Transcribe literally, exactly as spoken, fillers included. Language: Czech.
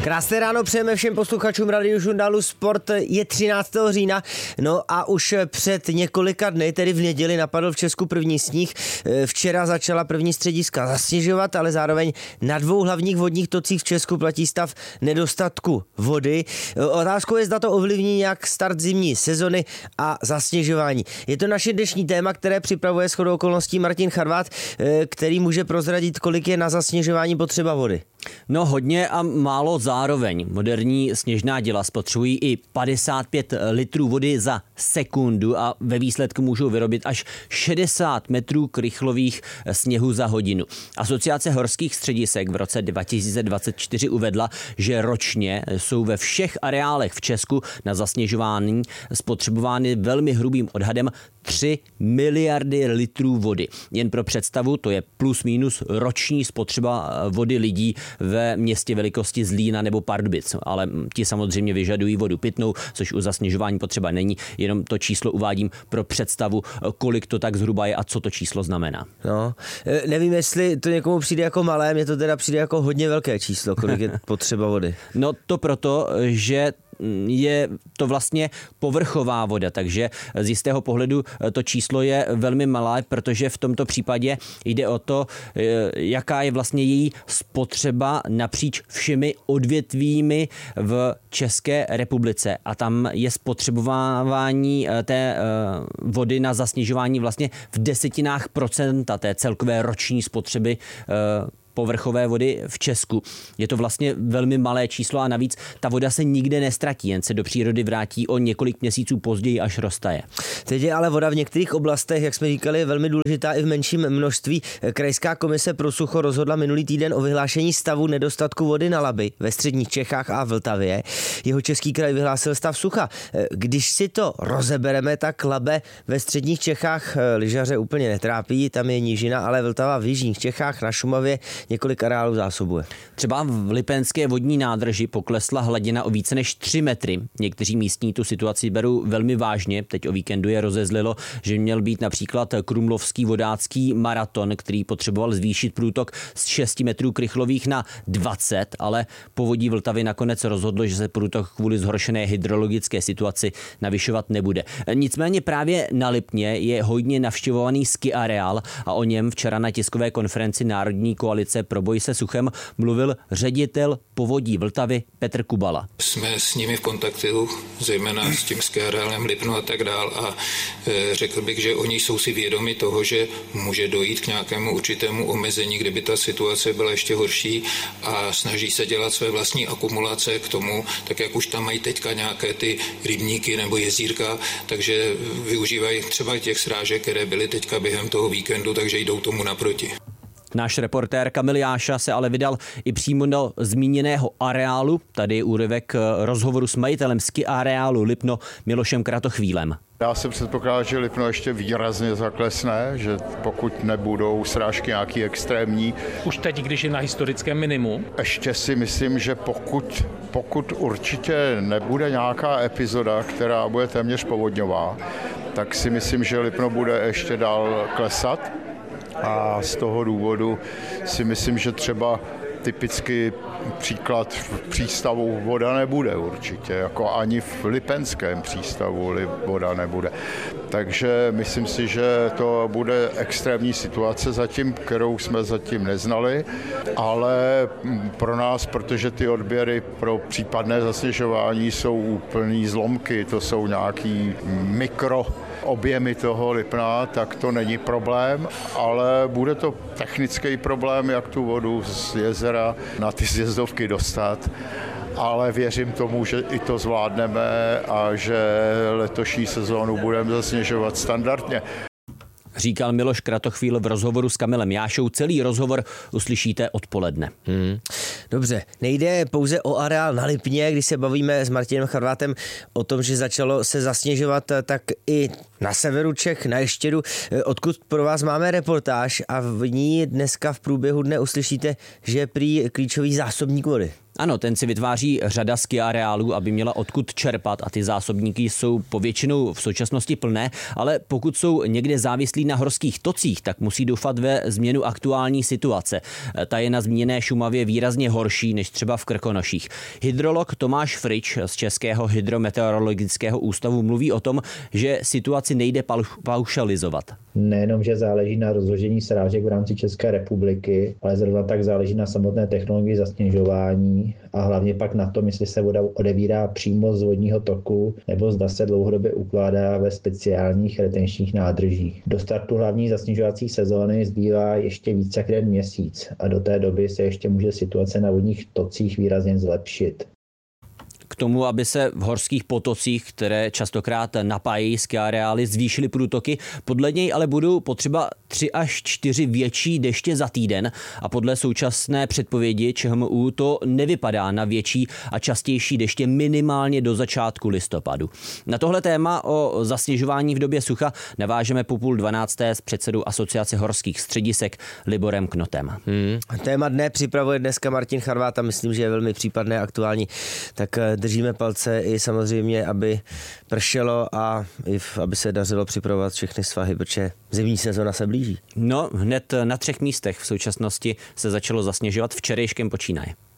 Krásné ráno přejeme všem posluchačům Radiožurnálu Sport. Je třináctého října, no a už před několika dny, tedy v neděli, napadl v Česku první sníh. Včera začala první střediska zasněžovat, ale zároveň na dvou hlavních vodních tocích v Česku platí stav nedostatku vody. Otázkou je, zda to ovlivní nějak start zimní sezony a zasněžování. Je to naše dnešní téma, které připravuje shodou okolností Martin Charvát, který může prozradit, kolik je na zasněžování potřeba vody. No hodně a málo zároveň. Moderní sněžná děla spotřebují i padesát pět litrů vody za sekundu a ve výsledku můžou vyrobit až šedesát metrů krychlových sněhu za hodinu. Asociace horských středisek v roce dva tisíce dvacet čtyři uvedla, že ročně jsou ve všech areálech v Česku na zasněžování spotřebovány velmi hrubým odhadem tři miliardy litrů vody. Jen pro představu, to je plus minus roční spotřeba vody lidí ve městě velikosti Zlína nebo Pardubic, ale ti samozřejmě vyžadují vodu pitnou, což u zasněžování potřeba není, jenom to číslo uvádím pro představu, kolik to tak zhruba je a co to číslo znamená. No, nevím, jestli to někomu přijde jako malé, mně to teda přijde jako hodně velké číslo, kolik je potřeba vody. No to proto, že je to vlastně povrchová voda, takže z jistého pohledu to číslo je velmi malé, protože v tomto případě jde o to, jaká je vlastně její spotřeba napříč všemi odvětvími v České republice. A tam je spotřebovávání té vody na zasněžování vlastně v desetinách procenta té celkové roční spotřeby povrchové vody v Česku. Je to vlastně velmi malé číslo a navíc ta voda se nikde nestratí, jen se do přírody vrátí o několik měsíců později, až roztaje. Teď je ale voda v některých oblastech, jak jsme říkali, je velmi důležitá i v menším množství. Krajská komise pro sucho rozhodla minulý týden o vyhlášení stavu nedostatku vody na Labi ve středních Čechách a Vltavě. Jeho český kraj vyhlásil stav sucha. Když si to rozebereme, tak Labe ve středních Čechách lyžaře úplně netrápí, tam je nížina, ale Vltava v jižních Čechách na Šumavě několik areálů zásobuje. Třeba v Lipenské vodní nádrži poklesla hladina o více než tři metry. Někteří místní tu situaci berou velmi vážně. Teď o víkendu je rozezlilo, že měl být například krumlovský vodácký maraton, který potřeboval zvýšit průtok z šesti metrů krychlových na dvacet, ale povodí Vltavy nakonec rozhodlo, že se průtok kvůli zhoršené hydrologické situaci navyšovat nebude. Nicméně právě na Lipně je hodně navštěvovaný ski areál a o něm včera na tiskové konferenci Národní koalice pro boj se suchem mluvil ředitel povodí Vltavy Petr Kubala. Jsme s nimi v kontaktu, zejména s tím ski areálem Lipno a tak dál a e, řekl bych, že oni jsou si vědomi toho, že může dojít k nějakému určitému omezení, kdyby ta situace byla ještě horší a snaží se dělat své vlastní akumulace k tomu, tak jak už tam mají teďka nějaké ty rybníky nebo jezírka, takže využívají třeba těch srážek, které byly teďka během toho víkendu, takže jdou tomu naproti. Náš reportér Kamil Jáša se ale vydal i přímo do zmíněného areálu. Tady je úryvek rozhovoru s majitelem ski areálu Lipno Milošem Kratochvílem. Já jsem předpokládal, že Lipno ještě výrazně zaklesne, že pokud nebudou srážky nějaký extrémní. Už teď, když je na historickém minimu? Ještě si myslím, že pokud, pokud určitě nebude nějaká epizoda, která bude téměř povodňová, tak si myslím, že Lipno bude ještě dál klesat. A z toho důvodu si myslím, že třeba typicky příklad v přístavu voda nebude určitě, jako ani v lipenském přístavu voda nebude. Takže myslím si, že to bude extrémní situace zatím, kterou jsme zatím neznali, ale pro nás, protože ty odběry pro případné zasněžování jsou úplný zlomky, to jsou nějaký mikro objemy toho Lipna, tak to není problém, ale bude to technický problém, jak tu vodu z jezera na ty sjezdovky dostat, ale věřím tomu, že i to zvládneme a že letošní sezónu budeme zasněžovat standardně. Říkal Miloš Kratochvíl v rozhovoru s Kamilem Jášou. Celý rozhovor uslyšíte odpoledne. Hmm. Dobře, nejde pouze o areál na Lipně, když se bavíme s Martinem Charvátem o tom, že začalo se zasněžovat, tak i na severu Čech, na Ještědu, odkud pro vás máme reportáž a v ní dneska v průběhu dne uslyšíte, že je prý klíčový zásobník vody. Ano, ten si vytváří řada skiareálů, aby měla odkud čerpat a ty zásobníky jsou povětšinou v současnosti plné, ale pokud jsou někde závislí na horských tocích, tak musí doufat ve změnu aktuální situace. Ta je na zmíněné Šumavě výrazně horší než třeba v Krkonoších. Hydrolog Tomáš Frič z Českého hydrometeorologického ústavu mluví o tom, že situaci nejde paušalizovat. Nejenom, že záleží na rozložení srážek v rámci České republiky, ale zrovna tak záleží na samotné technologii zasněžování a hlavně pak na tom, jestli se voda odevírá přímo z vodního toku nebo zda se dlouhodobě ukládá ve speciálních retenčních nádržích. Do startu hlavní zasněžovací sezóny zbývá ještě více jak jeden měsíc a do té doby se ještě může situace na vodních tocích výrazně zlepšit. K tomu, aby se v horských potocích, které častokrát napájejí skiareály, zvýšily průtoky, podle něj ale budou potřeba tři až čtyři větší deště za týden a podle současné předpovědi ČHMÚ to nevypadá na větší a častější deště minimálně do začátku listopadu. Na tohle téma o zasněžování v době sucha navážeme po půl dvanácté s předsedou Asociace horských středisek Liborem Knotem. Hmm. Téma dne připravuje dneska Martin Charvát a myslím, že je velmi případné a aktuální. Tak držíme palce i samozřejmě, aby pršelo a i aby se dařilo připravovat všechny svahy, protože zimní sezona se blíží. No, hned na třech místech v současnosti se začalo zasněžovat, včerejškem počínaje.